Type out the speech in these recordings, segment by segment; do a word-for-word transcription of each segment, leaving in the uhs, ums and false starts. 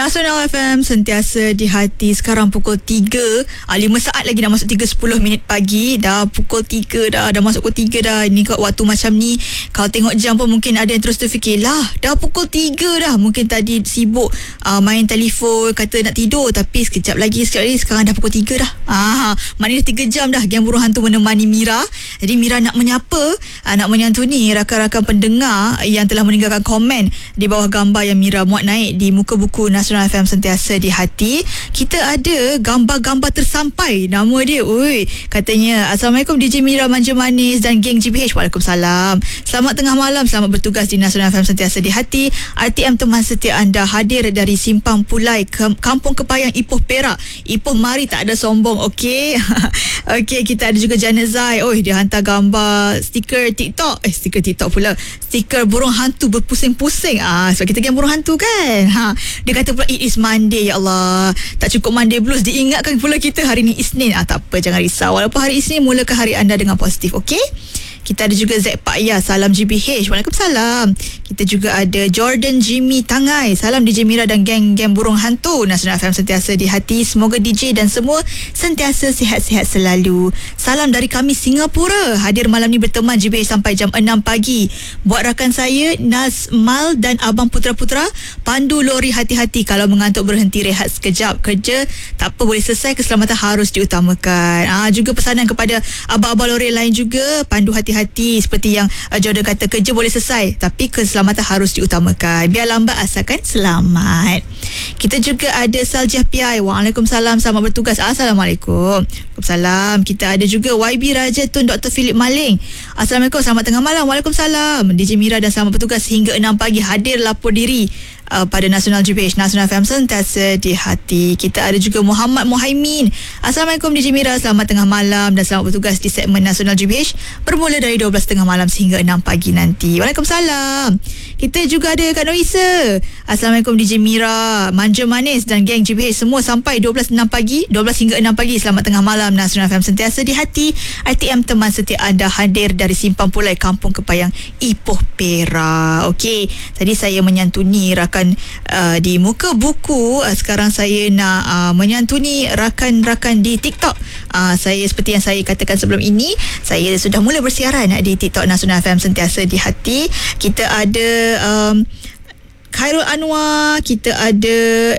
Nasional F M sentiasa di hati. Sekarang pukul tiga, lima saat lagi dah masuk tiga sepuluh minit pagi. Dah pukul tiga dah, dah masuk pukul tiga dah. Ni kat waktu macam ni, kalau tengok jam pun mungkin ada yang terus terfikir, lah dah pukul tiga dah. Mungkin tadi sibuk uh, main telefon, kata nak tidur, tapi sekejap lagi, sekejap lagi, sekarang dah pukul tiga dah. Ah, maknanya tiga jam dah Geng Burung Hantu menemani Mira. Jadi Mira nak menyapa, uh, nak menyantuni rakan-rakan pendengar yang telah meninggalkan komen di bawah gambar yang Mira muat naik di muka buku Nasional F M sentiasa di hati. Kita ada gambar-gambar tersampai. Nama dia, oi, katanya, Assalamualaikum D J Mira Manja Manis dan geng G B H. Waalaikumsalam. Selamat tengah malam, selamat bertugas di Nasional F M sentiasa di hati. R T M teman setia anda hadir dari Simpang Pulai, ke Kampung Kepayang, Ipoh Perak. Ipoh mari, tak ada sombong, okey. Okey, kita ada juga Janazai. Oh, dia hantar gambar stiker TikTok. Eh, stiker TikTok pula. Stiker burung hantu berpusing-pusing. Ah, sebab kita geng burung hantu kan. Ha, dia kata pula it is Monday. Ya Allah, tak cukup Monday blues, diingatkan pula kita hari ni Isnin. Ah, tak apa, jangan risau. Walaupun hari Isnin, mulakan hari anda dengan positif, okey? Kita ada juga Z Pak Ya, salam G B H. Waalaikumsalam. Kita juga ada Jordan Jimmy Tangai, salam D J Mira dan geng-geng burung hantu. Nasional F M sentiasa di hati. Semoga D J dan semua sentiasa sihat-sihat selalu. Salam dari kami Singapura, hadir malam ni berteman G B H sampai jam enam pagi. Buat rakan saya Nazmal dan abang putra-putra, pandu lori hati-hati, kalau mengantuk berhenti rehat sekejap. Kerja tak apa, boleh selesai, keselamatan harus diutamakan. Ah, juga pesanan kepada abang-abang lori lain juga, pandu hati-hati seperti yang uh, Jordan kata, kerja boleh selesai tapi keselamatan harus diutamakan. Biar lambat asalkan selamat. Kita juga ada Saljah P I. Waalaikumsalam, selamat bertugas. Assalamualaikum. Waalaikumsalam. Kita ada juga Y B Raja Tun Doktor Philip Maling. Assalamualaikum, selamat tengah malam. Waalaikumsalam. D J Mira dan selamat bertugas hingga enam pagi, hadir lapor diri Uh, pada Nasional G B H, Nasional F M sentiasa di hati. Kita ada juga Muhammad Muhaimin. Assalamualaikum D J Mira, selamat tengah malam dan selamat bertugas di segmen Nasional G B H bermula dari dua belas tiga puluh malam sehingga enam pagi nanti. Waalaikumsalam. Kita juga ada Kak Noisa. Assalamualaikum D J Mira, Manja Manis dan geng G B H semua sampai dua belas enam pagi, dua belas hingga enam pagi. Selamat tengah malam. Nasional F M sentiasa di hati. R T M teman setia anda hadir dari Simpang Pulai, Kampung Kepayang, Ipoh Perak. Okey, tadi saya menyantuni rakan Uh, di muka buku. uh, Sekarang saya nak uh, menyantuni rakan-rakan di TikTok. uh, Saya seperti yang saya katakan sebelum ini, saya sudah mula bersiaran uh, di TikTok Nasional F M sentiasa di hati. Kita ada um, Khairul Anwar, kita ada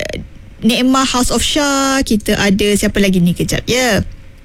Ne'mah House of Shah, kita ada siapa lagi ni, kejap ya yeah.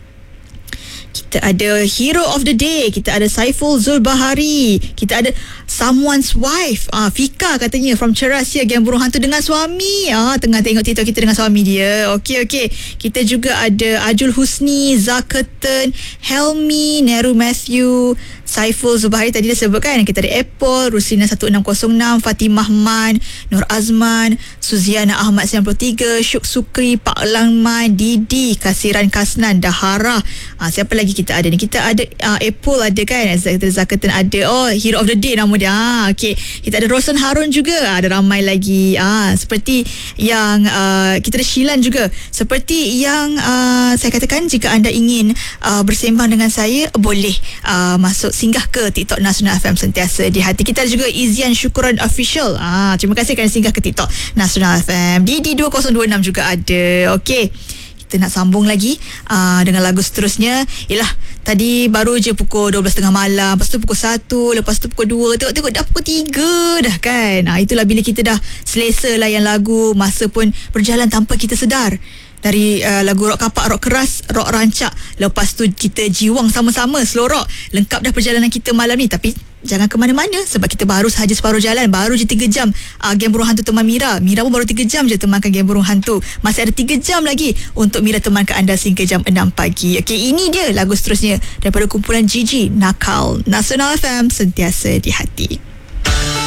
Kita ada Hero of the Day, kita ada Saiful Zulbahari, kita ada Someone's Wife, ah, Fika katanya from Cerasia, geng burung hantu dengan suami. Ah, tengah tengok TikTok kita dengan suami dia. Okey okey. Kita juga ada Ajul Husni, Zakatan, Helmi, Neru Matthew, Saiful Zulbahari tadi dah sebutkan. Kita ada Apple, Ruslina satu enam kosong enam, Fatimah Man, Nur Azman, Suziana Ahmad sembilan puluh tiga, Syuk Sukri, Pak Langman, Didi, Kasiran Kasnan, Dahara. Ah, siapa lagi kita ada ni? Kita ada uh, Apple ada kan, Zakatan ada. Oh, Hero of the Day nama dia. Ah, okey. Kita ada Rosan Harun juga. Ah, ada ramai lagi. Ah, seperti yang uh, kita ada Shilan juga. Seperti yang uh, saya katakan, jika anda ingin uh, bersembang dengan saya, boleh uh, masuk singgah ke TikTok Nasional F M sentiasa di hati. Kita ada juga Izian Syukuran Official. Ah, terima kasih kerana singgah ke TikTok Nasional F M. D D dua kosong dua enam juga ada. Okey. Kita nak sambung lagi uh, dengan lagu seterusnya. Yelah, tadi baru je pukul dua belas tiga puluh malam, lepas tu pukul satu, lepas tu pukul dua, tengok-tengok dah pukul tiga dah kan. uh, Itulah bila kita dah selesa layan lagu, masa pun berjalan tanpa kita sedar. Dari uh, lagu rock kapak, rock keras, rock rancak, lepas tu kita jiwang sama-sama, slow rock. Lengkap dah perjalanan kita malam ni. Tapi jangan ke mana-mana, sebab kita baru sahaja separuh jalan. Baru je tiga jam uh, geng burung hantu teman Mira. Mira pun baru tiga jam je temankan geng burung hantu. Masih ada tiga jam lagi untuk Mira temankan anda sehingga jam enam pagi. Okey, ini dia lagu seterusnya daripada kumpulan Gigi, Nakal. Nasional F M sentiasa di hati.